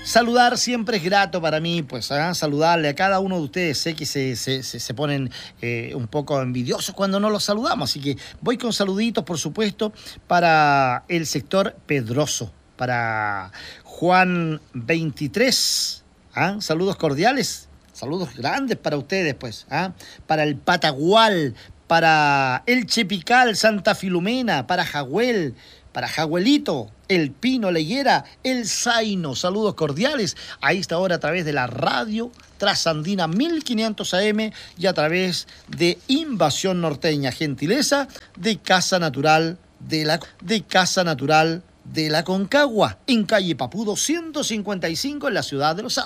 Saludar siempre es grato para mí, pues, saludarle a cada uno de ustedes. Sé que se ponen un poco envidiosos cuando no los saludamos, así que voy con saluditos, por supuesto, para el sector Pedroso, para Juan 23, saludos cordiales, saludos grandes para ustedes, pues, para el Patagual, para el Chepical, Santa Filomena, para Jahuel, para Jahuelito, el Pino, la Higuera, el Zaino. Saludos cordiales a esta hora a través de la radio Trasandina 1500 AM y a través de Invasión Norteña. Gentileza de Casa Natural de la Concagua, en calle Papudo 155 en la ciudad de Los Altos.